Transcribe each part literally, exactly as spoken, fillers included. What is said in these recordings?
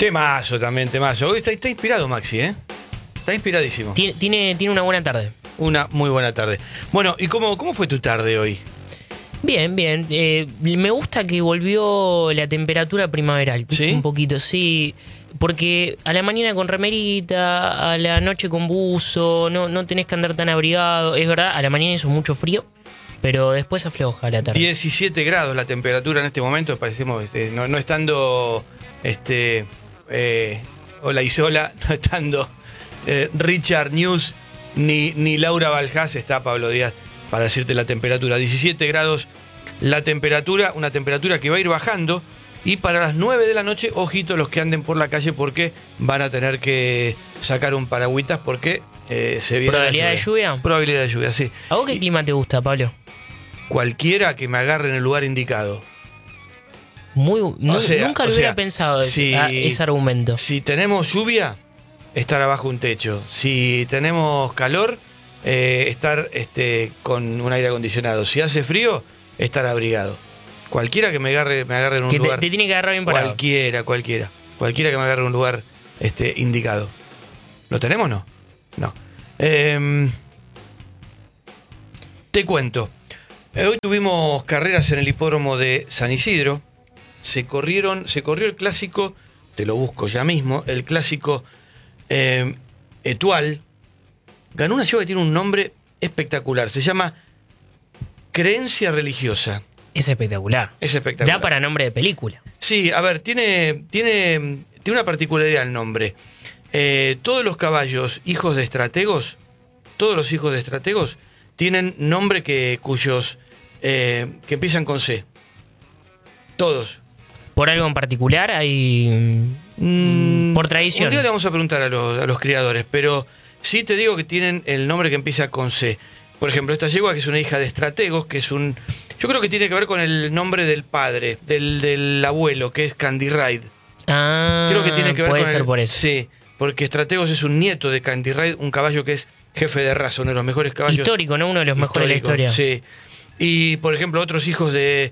Temazo también, temazo. Hoy está, está inspirado Maxi, ¿eh? Está inspiradísimo. Tiene, tiene, tiene una buena tarde. Una muy buena tarde. Bueno, ¿y cómo, cómo fue tu tarde hoy? Bien, bien. Eh, me gusta que volvió la temperatura primaveral. ¿Sí? Un poquito, sí. Porque a la mañana con remerita, a la noche con buzo, no, no tenés que andar tan abrigado. Es verdad, a la mañana hizo mucho frío, pero después afloja la tarde. diecisiete grados la temperatura en este momento, parecemos, este, no, no estando este eh, Hola Isola, no estando eh, Richard News ni, ni Laura Baljás, está Pablo Díaz para decirte la temperatura. diecisiete grados la temperatura, una temperatura que va a ir bajando. Y para las nueve de la noche, ojito los que anden por la calle porque van a tener que sacar un paragüitas porque eh, se viene ¿Probabilidad la de lluvia? Probabilidad de lluvia, sí. ¿A vos qué Y clima te gusta, Pablo? cualquiera que me agarre en el lugar indicado. Muy, no, O sea, nunca lo o hubiera sea, pensado si- a ese argumento. Si tenemos lluvia, estar abajo un techo. Si tenemos calor, eh, estar este, con un aire acondicionado. Si hace frío, estar abrigado. Cualquiera que me agarre, me agarre en un Que te, lugar. te tiene que agarrar bien parado. Cualquiera, cualquiera. Cualquiera que me agarre en un lugar este, indicado. ¿Lo tenemos o no? No. Eh, te cuento. Eh, Hoy tuvimos carreras en el hipódromo de San Isidro. Se corrieron, se corrió el clásico, te lo busco ya mismo, el clásico eh, Etual. Ganó una yegua que tiene un nombre espectacular. Se llama Creencia Religiosa. Es espectacular. Es espectacular. Da para nombre de película. Sí, a ver, tiene, tiene, tiene una particularidad el nombre. Eh, todos los caballos hijos de estrategos, todos los hijos de estrategos tienen nombre que cuyos eh, que empiezan con C. Todos. ¿Por algo en particular? Hay Mm, por tradición. Un día le vamos a preguntar a los, a los criadores, pero sí te digo que tienen el nombre que empieza con C. Por ejemplo, esta yegua que es una hija de estrategos, que es un... Yo creo que tiene que ver con el nombre del padre, del, del abuelo, que es Candy Ride. Ah, Creo que tiene que ver puede con ser el- por eso. Sí, porque Estrategos es un nieto de Candy Ride, un caballo que es jefe de raza, uno de los mejores caballos. Histórico, ¿no? Uno de los mejores de la Histórico, historia. Sí. Y, por ejemplo, otros hijos de,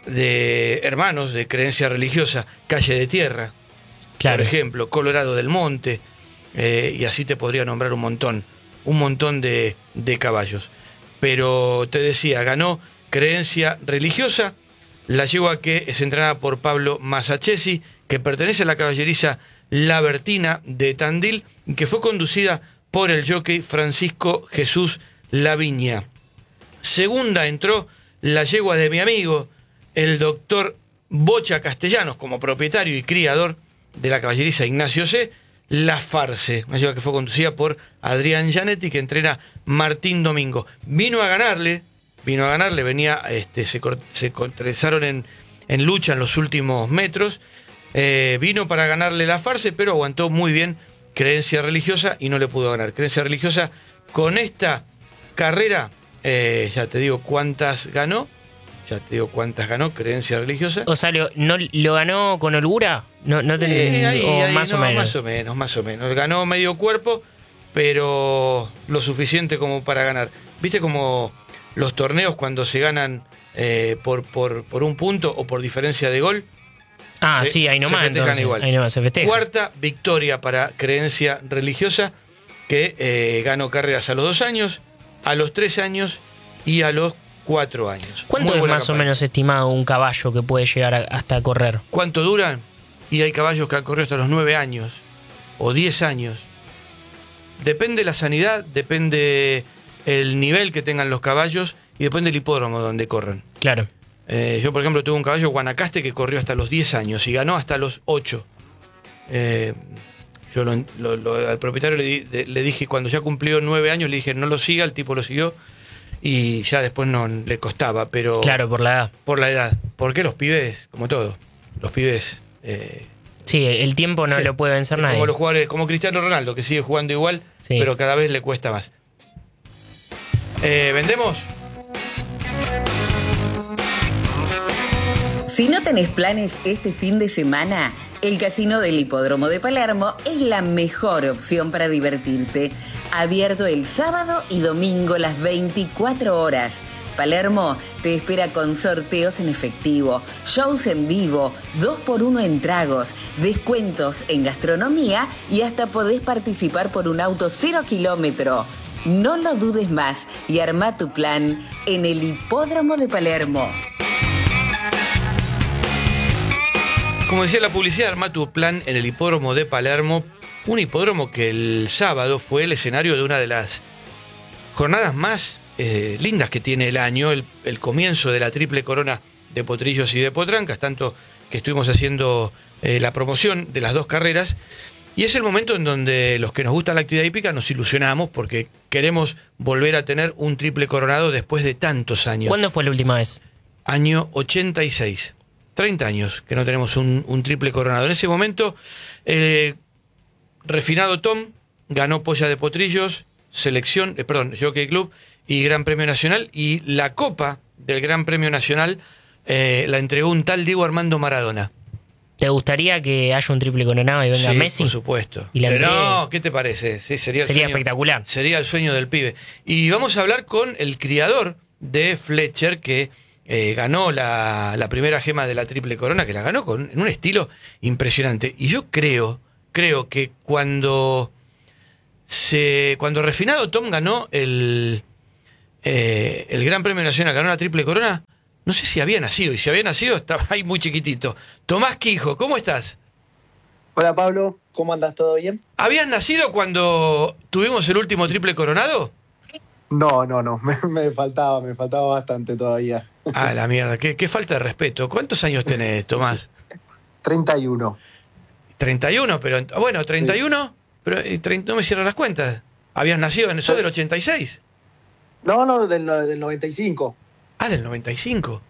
de hermanos de creencia religiosa, Calle de Tierra, Claro. por ejemplo, Colorado del Monte, eh, y así te podría nombrar un montón, un montón de, de caballos. Pero te decía, ganó Creencia Religiosa, la yegua que es entrenada por Pablo Masachesi, que pertenece a la caballeriza La Bertina de Tandil, que fue conducida por el jockey Francisco Jesús Laviña. Segunda entró la yegua de mi amigo, el doctor Bocha Castellanos, como propietario y criador de la caballeriza Ignacio C., La Farce, una yegua que fue conducida por Adrián Gianetti, que entrena Martín Domingo. Vino a ganarle, vino a ganarle, venía, este, se, cor- se contrazaron en, en lucha en los últimos metros, eh, vino para ganarle La Farce, pero aguantó muy bien Creencia Religiosa y no le pudo ganar. Creencia Religiosa con esta carrera, eh, ya te digo cuántas ganó, ya te digo cuántas ganó Creencia Religiosa. O sea, lo, ¿no, ¿lo ganó con holgura? No, no te, Eh, ahí, o ahí, más no, o menos. Más o menos, más o menos. Ganó medio cuerpo, pero lo suficiente como para ganar. ¿Viste como los torneos cuando se ganan eh, por, por, por un punto o por diferencia de gol? Ah, se- sí, ahí se nomás festejan entonces. igual. Ahí nomás se festeja. Cuarta victoria para Creencia Religiosa, que eh, ganó carreras a los dos años, a los tres años y a los cuatro años. ¿Cuánto Muy es buena más o campaña. menos estimado un caballo que puede llegar a- hasta correr? ¿Cuánto duran? Y hay caballos que han corrido hasta los nueve años o diez años. Depende la sanidad, depende el nivel que tengan los caballos y depende el hipódromo donde corran. Claro. Eh, yo, por ejemplo, tuve un caballo Guanacaste que corrió hasta los diez años y ganó hasta los ocho. Eh, yo lo- lo- lo- al propietario le, di- de- le dije, cuando ya cumplió nueve años, le dije, no lo siga, el tipo lo siguió y ya después no le costaba, pero Claro, por la edad. por la edad. Porque los pibes, como todo, los pibes... eh, Sí, el tiempo no Sí. lo puede vencer Es nadie. como los jugadores, como Cristiano Ronaldo, que sigue jugando igual, Sí. pero cada vez le cuesta más. Eh, ¿Vendemos? Si no tenés planes este fin de semana, el Casino del Hipódromo de Palermo es la mejor opción para divertirte. Abierto el sábado y domingo las veinticuatro horas. Palermo te espera con sorteos en efectivo, shows en vivo, dos por uno en tragos, descuentos en gastronomía y hasta podés participar por un auto cero kilómetro. No lo dudes más y arma tu plan en el Hipódromo de Palermo. Como decía la publicidad, arma tu plan en el Hipódromo de Palermo, un hipódromo que el sábado fue el escenario de una de las jornadas más eh, lindas que tiene el año, el, el comienzo de la triple corona de Potrillos y de Potrancas, tanto que estuvimos haciendo eh, la promoción de las dos carreras. Y es el momento en donde los que nos gusta la actividad hípica nos ilusionamos porque queremos volver a tener un triple coronado después de tantos años. ¿Cuándo fue la última vez? Año ochenta y seis. treinta años que no tenemos un, un triple coronado. En ese momento, eh, Refinado Tom ganó Polla de Potrillos, selección, eh, perdón, Jockey Club y Gran Premio Nacional. Y la copa del Gran Premio Nacional eh, la entregó un tal Diego Armando Maradona. ¿Te gustaría que haya un triple coronado y venga sí, Messi? Por supuesto. ¿Y la Pero entregue? no, ¿qué te parece? Sí, sería el Sería sueño, espectacular. Sería el sueño del pibe. Y vamos a hablar con el criador de Fletcher, que eh, ganó la, la primera gema de la triple corona, que la ganó con, en un estilo impresionante. Y yo creo, creo que cuando se cuando Refinado Tom ganó el, eh, el Gran Premio Nacional, ganó la triple corona, no sé si había nacido, y si había nacido estaba ahí muy chiquitito. Tomás Quijo, ¿cómo estás? Hola Pablo, ¿cómo andas? ¿Todo bien? ¿Habías nacido cuando tuvimos el último triple coronado? No, no, no, me, me faltaba, me faltaba bastante todavía. Ah, la mierda, qué, qué falta de respeto. ¿Cuántos años tenés, Tomás? treinta y uno. treinta y uno, pero bueno, treinta y uno, sí. Pero treinta, no me cierran las cuentas. ¿Habías nacido en eso del ochenta y seis? No, no, del, del noventa y cinco. Ah, del noventa y cinco.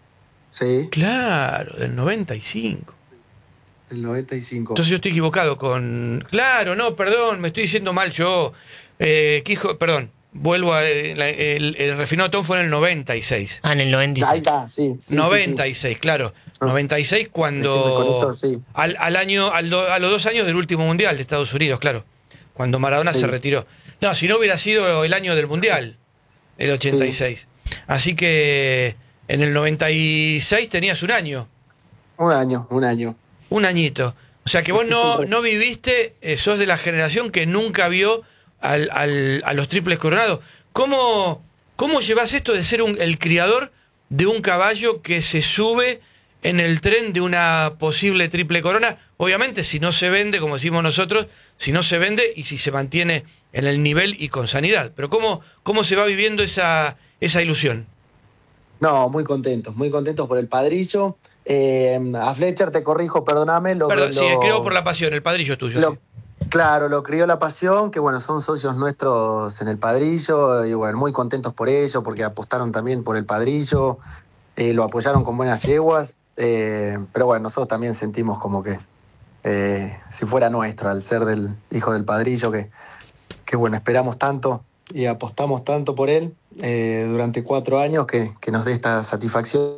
Sí. Claro, del noventa y cinco. Del noventa y cinco. Entonces yo estoy equivocado con... Claro, no, perdón, me estoy diciendo mal yo. Eh, Quijo, perdón, vuelvo a... El, el, el Refinado Tom fue en el noventa y seis. Ah, en el noventa y seis. Ahí está, sí. sí noventa y seis, sí, sí. claro. noventa y seis cuando... Esto, sí. al, al año, al do, a los dos años del último Mundial de Estados Unidos, claro. Cuando Maradona sí. se retiró. No, si no hubiera sido el año del Mundial, el ochenta y seis. Sí. Así que en el noventa y seis tenías un año. Un año, un año. Un añito. O sea que vos no, no viviste, eh, sos de la generación que nunca vio al, al, a los triples coronados. ¿Cómo, cómo llevas esto de ser un, el criador de un caballo que se sube en el tren de una posible triple corona? Obviamente, si no se vende, como decimos nosotros, si no se vende y si se mantiene en el nivel y con sanidad. Pero ¿cómo, cómo se va viviendo esa, esa ilusión? No, muy contentos, muy contentos por el padrillo. Eh, a Fletcher, te corrijo, perdóname. Lo, Perdón, lo, sí, creo por la pasión, el padrillo es tuyo. Lo, sí. Claro, lo crió la pasión, que bueno, son socios nuestros en el padrillo, y bueno, muy contentos por ello, porque apostaron también por el padrillo, eh, lo apoyaron con buenas yeguas, eh, pero bueno, nosotros también sentimos como que eh, si fuera nuestro, al ser del hijo del padrillo, que, que bueno, esperamos tanto y apostamos tanto por él eh, durante cuatro años, que, que nos dé esta satisfacción.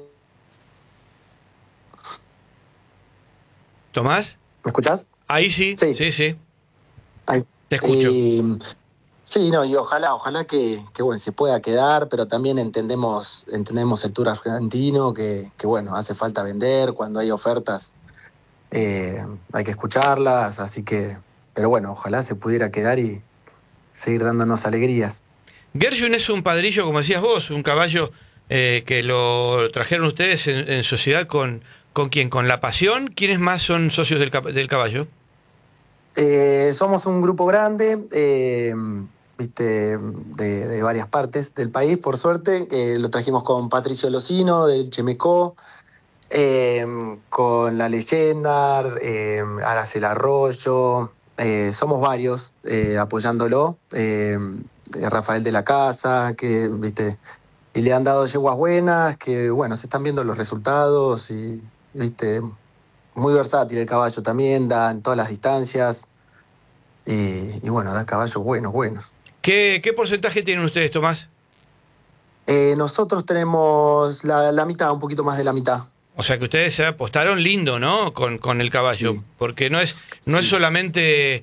¿Tomás? ¿Me escuchás? Ahí sí, sí, sí. sí. Ahí. Te escucho. Eh, sí, no, y ojalá, ojalá que, que bueno, se pueda quedar, pero también entendemos, entendemos el Tour argentino, que, que bueno, hace falta vender, cuando hay ofertas eh, hay que escucharlas, así que, pero bueno, ojalá se pudiera quedar y seguir dándonos alegrías. Gershwin es un padrillo, como decías vos, un caballo eh, que lo trajeron ustedes en, en sociedad con, ¿con quién? ¿Con La Pasión? ¿Quiénes más son socios del, del caballo? Eh, somos un grupo grande, eh, viste, de, de varias partes del país, por suerte. Eh, lo trajimos con Patricio Locino, del Chemecó, eh, con La Leyenda, eh, Aracel Arroyo. Eh, somos varios eh, apoyándolo. Eh, Rafael de la Casa, que, viste, y le han dado yeguas buenas, que, bueno, se están viendo los resultados y, viste, muy versátil el caballo también, da en todas las distancias y, y bueno, da caballos buenos, buenos. ¿Qué, qué porcentaje tienen ustedes, Tomás? Eh, nosotros tenemos la, la mitad, un poquito más de la mitad. O sea que ustedes se apostaron lindo, ¿no? Con, con el caballo, sí. Porque no es, no sí. es solamente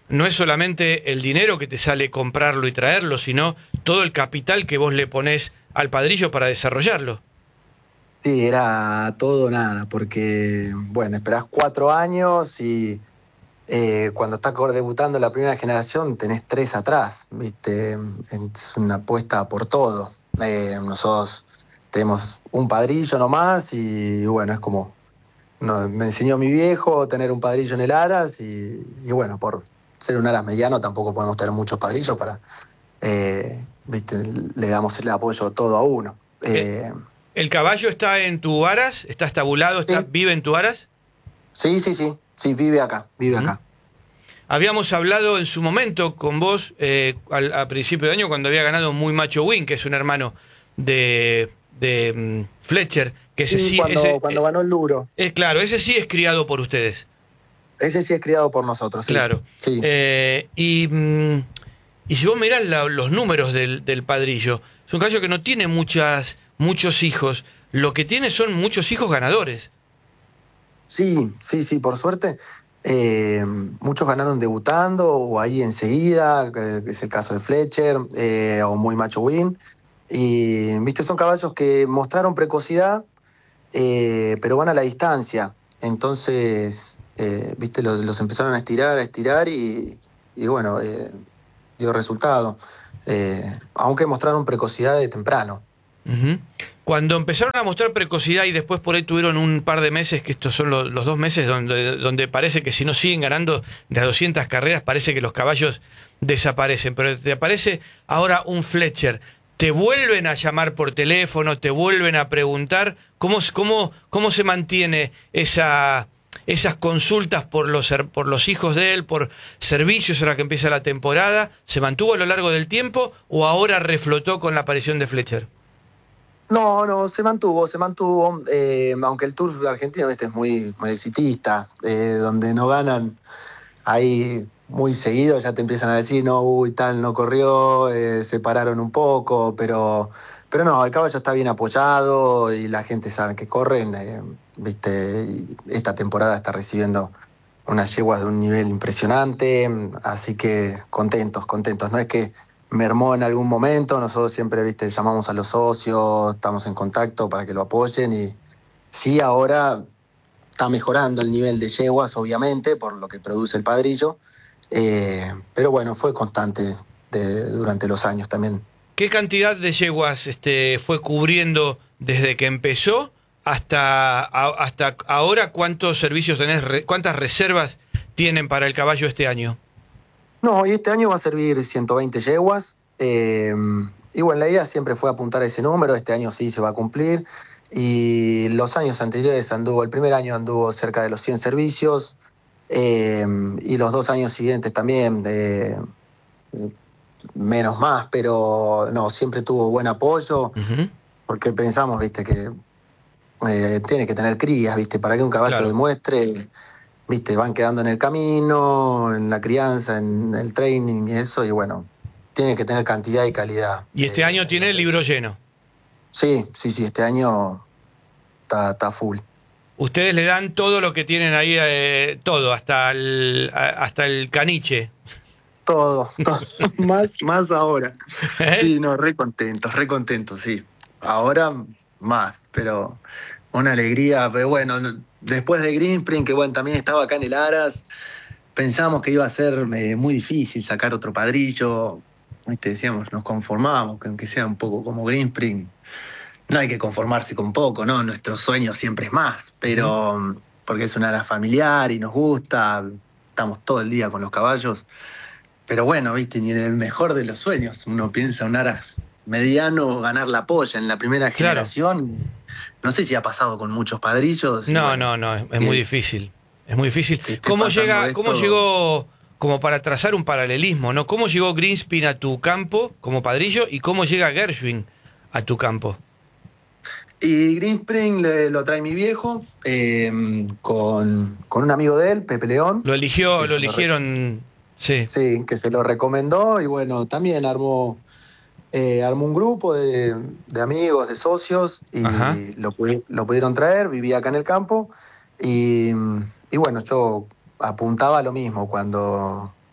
no es solamente el dinero que te sale comprarlo y traerlo, sino todo el capital que vos le ponés al padrillo para desarrollarlo. Sí, era todo o nada, porque, bueno, esperás cuatro años y eh, cuando estás debutando la primera generación tenés tres atrás, ¿viste? Es una apuesta por todo. Eh, nosotros tenemos un padrillo nomás y, bueno, es como, no, me enseñó mi viejo tener un padrillo en el Aras y, y bueno, por ser un Aras mediano tampoco podemos tener muchos padrillos para, eh, ¿viste? Le damos el apoyo todo a uno. Eh, ¿El caballo está en tu Aras? ¿Está estabulado? Está, Sí. ¿Vive en tu Aras? Sí, sí, sí, sí, vive acá, vive acá. Habíamos hablado en su momento con vos eh, al, a principio de año cuando había ganado Muy Macho Win, que es un hermano de, de um, Fletcher, que ese Sí, sí, cuando, ese, cuando ganó el Luro. es claro, ese sí es criado por ustedes. Ese sí es criado por nosotros, sí. Claro. Sí. Eh, y, mm, y si vos mirás la- los números del, del padrillo, es un caballo que no tiene muchas, muchos hijos. Lo que tiene son muchos hijos ganadores. Sí, sí, sí, por suerte. Eh, muchos ganaron debutando o ahí enseguida, que es el caso de Fletcher, eh, o Muy Macho Win. Y, viste, son caballos que mostraron precocidad, eh, pero van a la distancia. Entonces, eh, viste, los, los empezaron a estirar, a estirar y, y bueno, eh, dio resultado. Eh, aunque mostraron precocidad de temprano. Ujú. Cuando empezaron a mostrar precocidad y después por ahí tuvieron un par de meses, que estos son los, los dos meses donde, donde parece que si no siguen ganando de a doscientas carreras, parece que los caballos desaparecen. Pero te aparece ahora un Fletcher, te vuelven a llamar por teléfono, te vuelven a preguntar cómo, cómo, cómo se mantiene esa, esas consultas por los, her- por los hijos de él, por servicios ahora que empieza la temporada. ¿Se mantuvo a lo largo del tiempo o ahora reflotó con la aparición de Fletcher? No, no, se mantuvo, se mantuvo, eh, aunque el Tour argentino este es muy, muy exitista, eh, donde no ganan ahí muy seguido, ya te empiezan a decir, no, uy, tal, no corrió, eh, se pararon un poco, pero, pero no, el caballo está bien apoyado y la gente sabe que corren, eh, viste, y esta temporada está recibiendo unas yeguas de un nivel impresionante, así que contentos, contentos, no es que mermó en algún momento, nosotros siempre, viste, llamamos a los socios, estamos en contacto para que lo apoyen y sí, ahora está mejorando el nivel de yeguas, obviamente, por lo que produce el padrillo, eh, pero bueno, fue constante de- durante los años también. ¿Qué cantidad de yeguas este, fue cubriendo desde que empezó hasta, a- hasta ahora? ¿Cuántos servicios tenés, re- cuántas reservas tienen para el caballo este año? No, y este año va a servir ciento veinte yeguas. eh, y bueno, la idea siempre fue apuntar a ese número. Este año sí se va a cumplir. Y los años anteriores anduvo, el primer año anduvo cerca de los cien servicios. eh, y los dos años siguientes también, eh, menos más, pero no, siempre tuvo buen apoyo. Ujú. Porque pensamos, viste, que eh, tiene que tener crías, viste, para que un caballo Claro. demuestre. Viste, van quedando en el camino, en la crianza, en el training y eso, y bueno, tiene que tener cantidad y calidad. Y este Eh, año tiene el libro lleno. Sí, sí, sí, este año está, está full. Ustedes le dan todo lo que tienen ahí, eh, todo, hasta el, a- hasta el caniche. Todo, todo. más, más ahora. ¿Eh? Sí, no, re contentos, re contentos, sí. Ahora más, pero una alegría, pero bueno, no- después de Greenspring, que bueno, también estaba acá en el Aras, pensamos que iba a ser eh, muy difícil sacar otro padrillo. Viste, decíamos, nos conformábamos, que aunque sea un poco como Greenspring, no hay que conformarse con poco, ¿no? Nuestro sueño siempre es más, pero mm, porque es un Aras familiar y nos gusta, estamos todo el día con los caballos. Pero bueno, viste, ni en el mejor de los sueños uno piensa un Aras mediano ganar la polla en la primera Claro. generación. No sé si ha pasado con muchos padrillos. y No, bueno, no, no, es, es que- muy difícil. Es muy difícil. que esté ¿Cómo pasando llega, esto? cómo llegó, como para trazar un paralelismo, ¿no? ¿Cómo llegó Greenspin a tu campo como padrillo y cómo llega Gershwin a tu campo? Y Greenspring le- lo trae mi viejo eh, con, con un amigo de él, Pepe León. Lo eligió, Que lo se re- eligieron, sí. Sí, que se lo recomendó y bueno, también armó, eh, armó un grupo de, de amigos, de socios y Ajá. lo, pudi- lo pudieron traer, vivía acá en el campo y, y bueno, yo apuntaba a lo mismo cuando,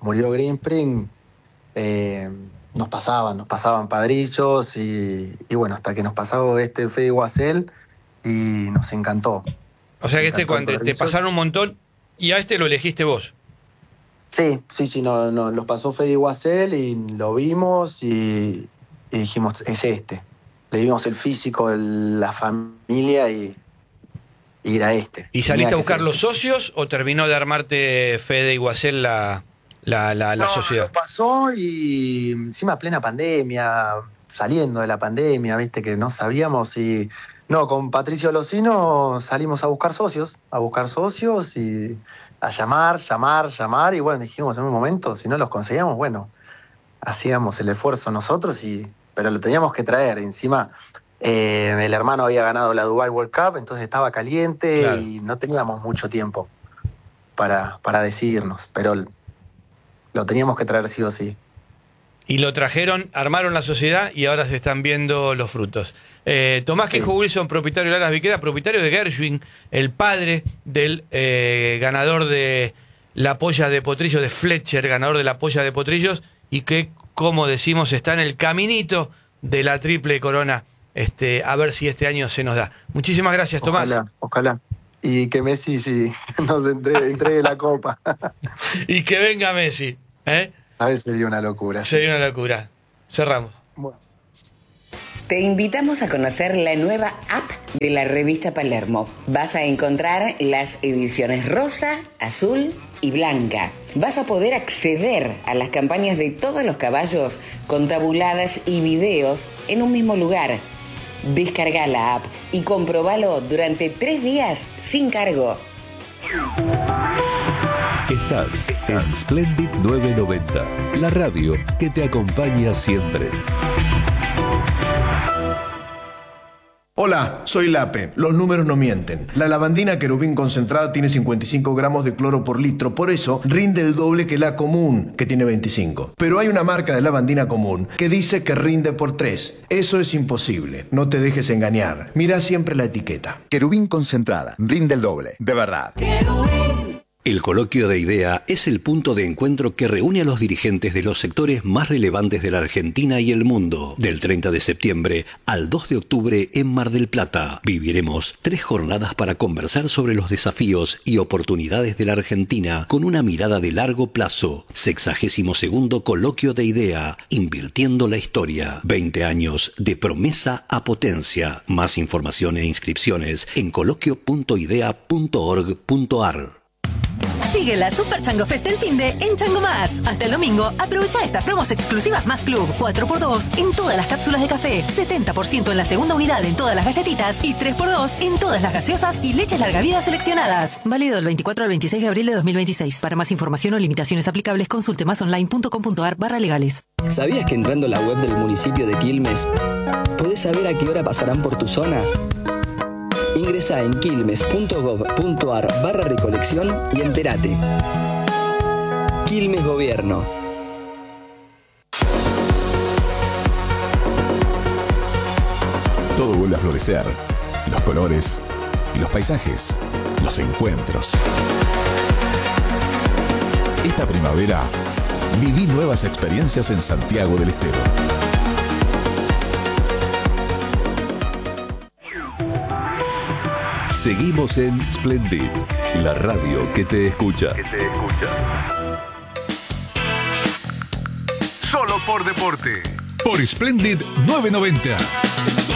murió Greenspring, eh, nos pasaban, nos pasaban padrillos y, y bueno, hasta que nos pasó este Fede Guasel y nos encantó. O sea que Nos este encantó cuando el te padrillo. pasaron un montón y a este lo elegiste vos. Sí, sí, sí, no, no, los pasó Fede Guasel y lo vimos y, y dijimos, es este. Le vimos el físico, el- la familia y, y era este. ¿Y Tenía saliste a que buscar ser los este. socios o terminó de armarte Fede y Guasel la, la, la, la No, sociedad? nos pasó y encima plena pandemia, saliendo de la pandemia, viste que no sabíamos si... No, con Patricio Locino salimos a buscar socios, a buscar socios y a llamar, llamar, llamar y bueno, dijimos en un momento, si no los conseguíamos, bueno, hacíamos el esfuerzo nosotros, y pero lo teníamos que traer. Encima eh, el hermano había ganado la Dubai World Cup, entonces estaba caliente Claro. y no teníamos mucho tiempo para, para decidirnos, pero lo teníamos que traer sí o sí. Y lo trajeron, armaron la sociedad y ahora se están viendo los frutos. Eh, Tomás Sí. Quejo Wilson, propietario de Laras Viqueda, propietario de Gershwin, el padre del eh, ganador de la polla de potrillos, de Fletcher, ganador de la polla de potrillos, y que, como decimos, está en el caminito de la triple corona. Este, a ver si este año se nos da. Muchísimas gracias, Tomás. Ojalá, ojalá. Y que Messi sí nos entregue, entregue la copa. Y que venga Messi. ¿eh? A veces sería una locura. Sería una locura. Cerramos. Bueno. Te invitamos a conocer la nueva app de la revista Palermo. Vas a encontrar las ediciones rosa, azul y blanca. Vas a poder acceder a las campañas de todos los caballos con tabuladas y videos en un mismo lugar. Descarga la app y comprobalo durante tres días sin cargo. Estás en Splendid novecientos noventa, la radio que te acompaña siempre. Hola, soy Lape. Los números no mienten. La lavandina querubín concentrada tiene cincuenta y cinco gramos de cloro por litro, por eso rinde el doble que la común, que tiene veinticinco. Pero hay una marca de lavandina común que dice que rinde por tres. Eso es imposible. No te dejes engañar. Mira siempre la etiqueta. Querubín concentrada, rinde el doble, de verdad. El Coloquio de Idea es el punto de encuentro que reúne a los dirigentes de los sectores más relevantes de la Argentina y el mundo. Del treinta de septiembre al dos de octubre en Mar del Plata, viviremos tres jornadas para conversar sobre los desafíos y oportunidades de la Argentina con una mirada de largo plazo. Sexagésimo segundo Coloquio de Idea, invirtiendo la historia. veinte años de promesa a potencia. Más información e inscripciones en coloquio punto idea punto org punto ar. Sigue la Super Chango Fest del finde en Chango Más. Hasta el domingo, aprovecha estas promos exclusivas Más Club. cuatro por dos en todas las cápsulas de café, setenta por ciento en la segunda unidad en todas las galletitas y tres por dos en todas las gaseosas y leches larga vida seleccionadas. Válido del veinticuatro al veintiséis de abril de dos mil veintiséis. Para más información o limitaciones aplicables, consulte másonline punto com punto ar barra legales. ¿Sabías que entrando a la web del municipio de Quilmes podés saber a qué hora pasarán por tu zona? Ingresa en quilmes punto gob punto ar barra recolección y entérate. Quilmes Gobierno. Todo vuelve a florecer. Los colores, los paisajes, los encuentros. Esta primavera, viví nuevas experiencias en Santiago del Estero. Seguimos en Splendid, la radio que te escucha. Solo por deporte. Por Splendid novecientos noventa.